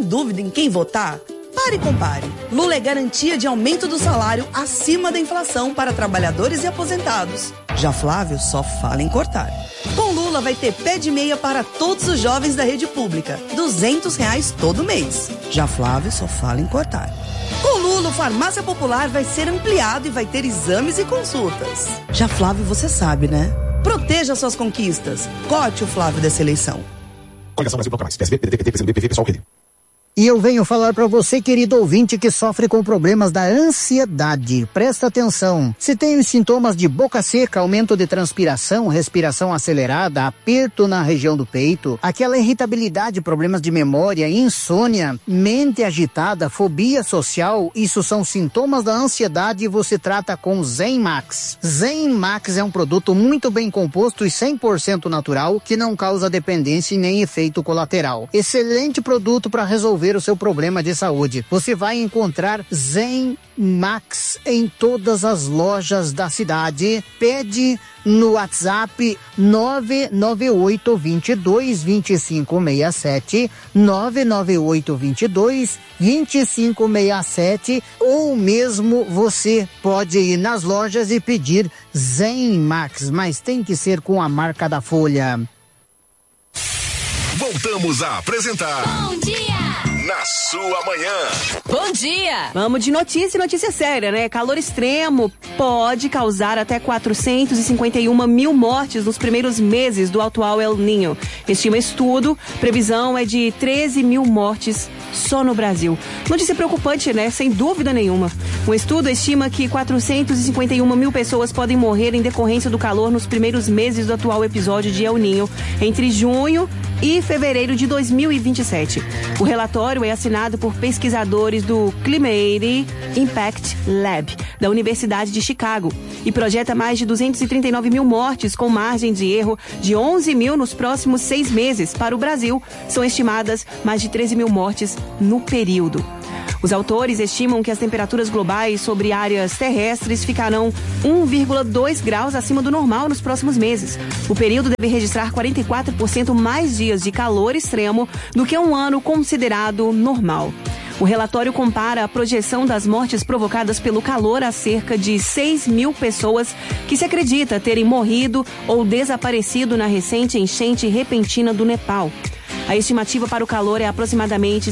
dúvida em quem votar? Pare e compare. Lula é garantia de aumento do salário acima da inflação para trabalhadores e aposentados. Já Flávio só fala em cortar. Com Lula vai ter pé de meia para todos os jovens da rede pública, R$200 todo mês. Já Flávio só fala em cortar. Com Lula, o Farmácia Popular vai ser ampliado e vai ter exames e consultas. Já Flávio, você sabe, né? Proteja suas conquistas. Corte o Flávio dessa eleição. Coligação Brasil Bloco Mais. PSB, PDT, PT, PCdoB, PV, PSOL, RD. E eu venho falar para você, querido ouvinte, que sofre com problemas da ansiedade. Presta atenção. Se tem os sintomas de boca seca, aumento de transpiração, respiração acelerada, aperto na região do peito, aquela irritabilidade, problemas de memória, insônia, mente agitada, fobia social, isso são sintomas da ansiedade e você trata com Zen Max. Zen Max é um produto muito bem composto e 100% natural, que não causa dependência e nem efeito colateral. Excelente produto para resolver o seu problema de saúde. Você vai encontrar Zen Max em todas as lojas da cidade. Pede no WhatsApp 998-22-2567, 998-22-2567, ou mesmo você pode ir nas lojas e pedir Zen Max, mas tem que ser com a marca da Folha. Voltamos a apresentar Bom Dia na sua manhã. Bom dia. Vamos de notícia séria, né? Calor extremo pode causar até 451 mil mortes nos primeiros meses do atual El Niño. Estima estudo, previsão é de 13 mil mortes só no Brasil. Notícia preocupante, né? Sem dúvida nenhuma. O estudo estima que 451 mil pessoas podem morrer em decorrência do calor nos primeiros meses do atual episódio de El Niño, entre junho e fevereiro de 2027. O relatório é assinado por pesquisadores do Climate Impact Lab, da Universidade de Chicago, e projeta mais de 239 mil mortes, com margem de erro de 11 mil nos próximos 6 meses. Para o Brasil, são estimadas mais de 13 mil mortes no período. Os autores estimam que as temperaturas globais sobre áreas terrestres ficarão 1,2 graus acima do normal nos próximos meses. O período deve registrar 44% mais dias de calor extremo do que um ano considerado normal. O relatório compara a projeção das mortes provocadas pelo calor a cerca de 6 mil pessoas que se acredita terem morrido ou desaparecido na recente enchente repentina do Nepal. A estimativa para o calor é aproximadamente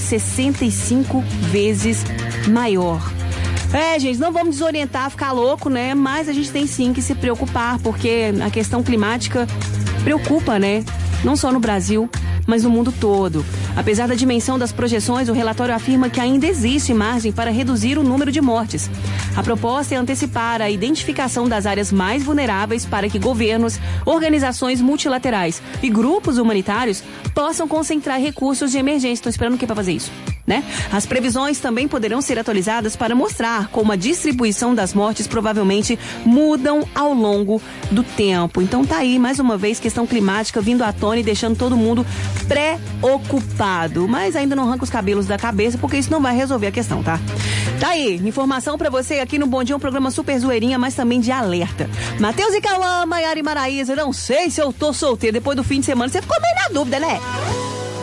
65 vezes maior. Gente, não vamos desorientar, ficar louco, né? Mas a gente tem sim que se preocupar, porque a questão climática preocupa, né? Não só no Brasil, mas no mundo todo. Apesar da dimensão das projeções, o relatório afirma que ainda existe margem para reduzir o número de mortes. A proposta é antecipar a identificação das áreas mais vulneráveis para que governos, organizações multilaterais e grupos humanitários possam concentrar recursos de emergência. Estão esperando o que para fazer isso? Né? As previsões também poderão ser atualizadas para mostrar como a distribuição das mortes provavelmente mudam ao longo do tempo. Então tá aí, mais uma vez, questão climática vindo à tona e deixando todo mundo preocupado. Mas ainda não arranca os cabelos da cabeça, porque isso não vai resolver a questão, tá? Tá aí, informação pra você aqui no Bom Dia, um programa super zoeirinha, mas também de alerta. Matheus e Cauã, Maiara e Maraísa, não sei se eu tô solteiro depois do fim de semana, você ficou meio na dúvida, né?